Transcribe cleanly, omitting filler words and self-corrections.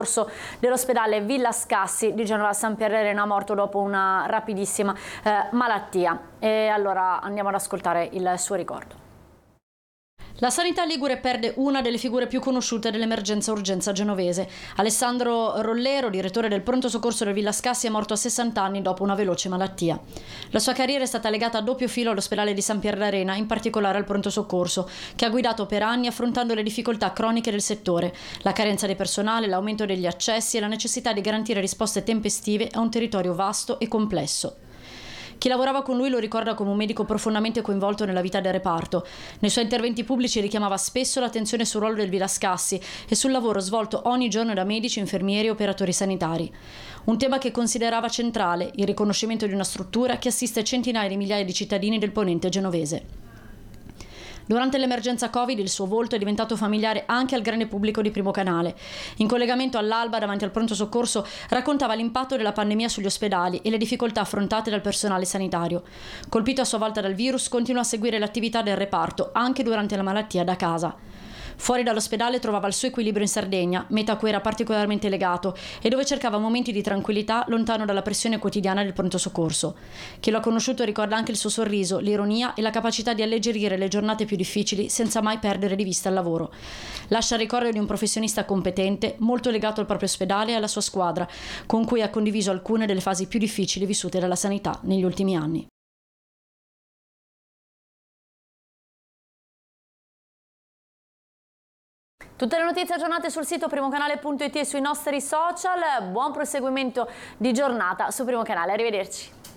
dell'ospedale Villa Scassi di Genova San Pierre, morto dopo una rapidissima malattia. E allora andiamo ad ascoltare il suo ricordo. La sanità ligure perde una delle figure più conosciute dell'emergenza urgenza genovese. Alessandro Rollero, direttore del pronto soccorso del Villa Scassi, è morto a 60 anni dopo una veloce malattia. La sua carriera è stata legata a doppio filo all'ospedale di San Pierre, in particolare al pronto soccorso, che ha guidato per anni affrontando le difficoltà croniche del settore, la carenza di personale, l'aumento degli accessi e la necessità di garantire risposte tempestive a un territorio vasto e complesso. Chi lavorava con lui lo ricorda come un medico profondamente coinvolto nella vita del reparto. Nei suoi interventi pubblici richiamava spesso l'attenzione sul ruolo del Villa Scassi e sul lavoro svolto ogni giorno da medici, infermieri e operatori sanitari. Un tema che considerava centrale, il riconoscimento di una struttura che assiste centinaia di migliaia di cittadini del ponente genovese. Durante l'emergenza Covid il suo volto è diventato familiare anche al grande pubblico di Primo Canale. In collegamento all'alba davanti al pronto soccorso raccontava l'impatto della pandemia sugli ospedali e le difficoltà affrontate dal personale sanitario. Colpito a sua volta dal virus, continua a seguire l'attività del reparto anche durante la malattia da casa. Fuori dall'ospedale trovava il suo equilibrio in Sardegna, meta a cui era particolarmente legato e dove cercava momenti di tranquillità lontano dalla pressione quotidiana del pronto soccorso. Chi lo ha conosciuto ricorda anche il suo sorriso, l'ironia e la capacità di alleggerire le giornate più difficili senza mai perdere di vista il lavoro. Lascia il ricordo di un professionista competente, molto legato al proprio ospedale e alla sua squadra, con cui ha condiviso alcune delle fasi più difficili vissute dalla sanità negli ultimi anni. Tutte le notizie aggiornate sul sito primocanale.it e sui nostri social. Buon proseguimento di giornata su Primo Canale. Arrivederci.